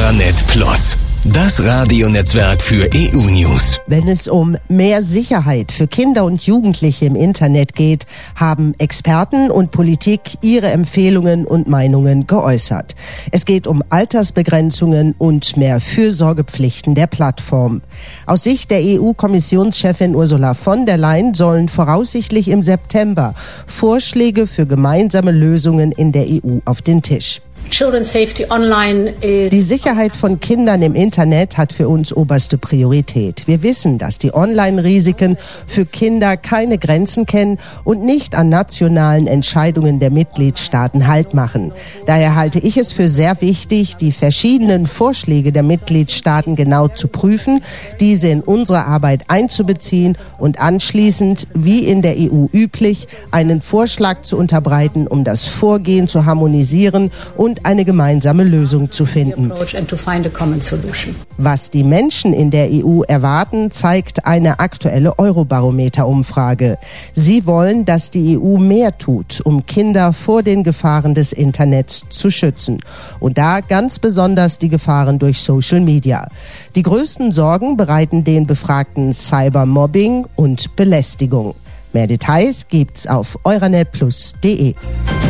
Euranet Plus, das Radionetzwerk für EU-News. Wenn es um mehr Sicherheit für Kinder und Jugendliche im Internet geht, haben Experten und Politik ihre Empfehlungen und Meinungen geäußert. Es geht um Altersbegrenzungen und mehr Fürsorgepflichten der Plattform. Aus Sicht der EU-Kommissionschefin Ursula von der Leyen sollen voraussichtlich im September Vorschläge für gemeinsame Lösungen in der EU auf den Tisch. Die Sicherheit von Kindern im Internet hat für uns oberste Priorität. Wir wissen, dass die Online-Risiken für Kinder keine Grenzen kennen und nicht an nationalen Entscheidungen der Mitgliedstaaten Halt machen. Daher halte ich es für sehr wichtig, die verschiedenen Vorschläge der Mitgliedstaaten genau zu prüfen, diese in unsere Arbeit einzubeziehen und anschließend, wie in der EU üblich, einen Vorschlag zu unterbreiten, um das Vorgehen zu harmonisieren und eine gemeinsame Lösung zu finden. Was die Menschen in der EU erwarten, zeigt eine aktuelle Eurobarometer-Umfrage. Sie wollen, dass die EU mehr tut, um Kinder vor den Gefahren des Internets zu schützen. Und da ganz besonders die Gefahren durch Social Media. Die größten Sorgen bereiten den Befragten Cybermobbing und Belästigung. Mehr Details gibt's auf euranetplus.de.